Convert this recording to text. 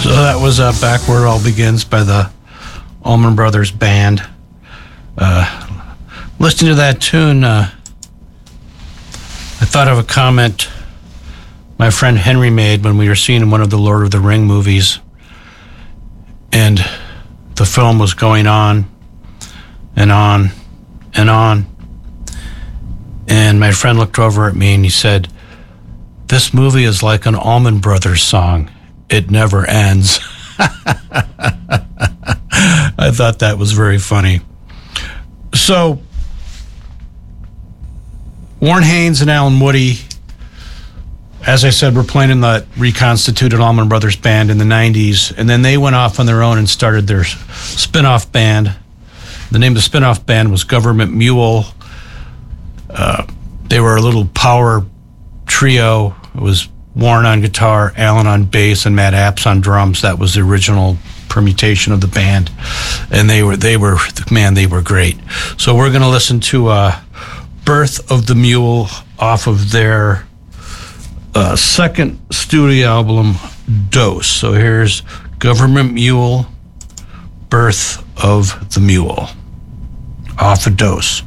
So that was Back Where It All Begins by the Allman Brothers Band. Listening to that tune, I thought of a comment my friend Henry made when we were seeing one of the Lord of the Ring movies, and the film was going on and on and on. And my friend looked over at me and he said, "This movie is like an Allman Brothers song. It never ends." I thought that was very funny. So, Warren Haynes and Alan Woody, as I said, were playing in the reconstituted Allman Brothers Band in the 90s, and then they went off on their own and started their spin-off band. The name of the spin-off band was Government Mule. They were a little power trio. It was Warren on guitar, Alan on bass, and Matt Apps on drums. That was the original permutation of the band, and they were great. So we're going to listen to "Birth of the Mule" off of their second studio album, Dose. So here's Government Mule, "Birth of the Mule" off of Dose.